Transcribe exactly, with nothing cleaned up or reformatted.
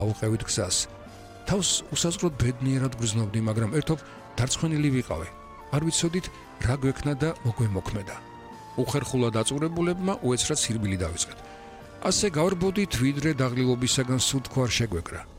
აუყევით გზას. თავს უსაზღვროდ ბედნიერად გრძნობდი, მაგრამ ერთობ დარწმუნებული ვიყავი. არ ვიცოდით რა გვექნა და მოგვემოქმედა. უხერხულად აწურებულებმა უეცრად სირბილი დავიწყეთ. ასე გავარბოდით, ვიდრე დაღლილობისაგან სულ თქვა არ შეგვეკრა.